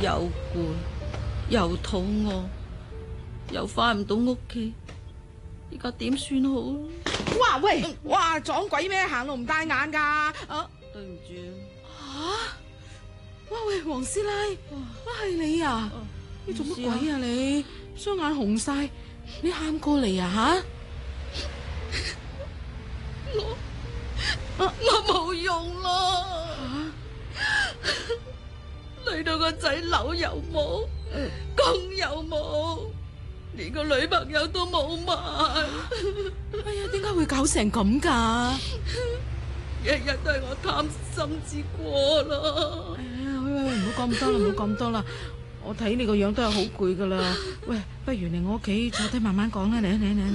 又攰又肚餓，又翻唔到屋企，依家點算好？ 哇喂，哇撞鬼咩？行路唔帶眼噶？啊， 對唔住。 哇喂，黃師奶，哇係你啊？你做乜鬼啊你？雙眼紅晒，你喊過嚟啊我冇用啦，累到個仔樓又冇，工又冇，連個女朋友都冇埋。 哎呀，點解會搞成咁噶？ 日日都係我貪心之過啦。 哎呀，喂，唔好講咁多啦，唔好講咁多啦。我睇你個樣都係好攰噶啦。喂，不如嚟我屋企坐低慢慢講啦，嚟。